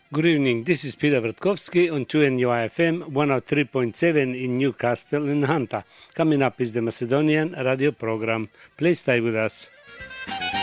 Good evening, this is Peter Vertkovsky on 2NUI-FM 103.7 in Newcastle and Hunter. Coming up is the Macedonian radio program. Please stay with us.